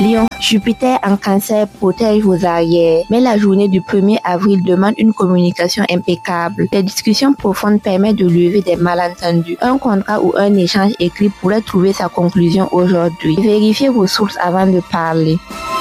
Lion, Jupiter en Cancer protège vos arrières, mais la journée du 1er avril demande une communication impeccable. Les discussions profondes permettent de lever des malentendus. Un contrat ou un échange écrit pourrait trouver sa conclusion aujourd'hui. Vérifiez vos sources avant de parler.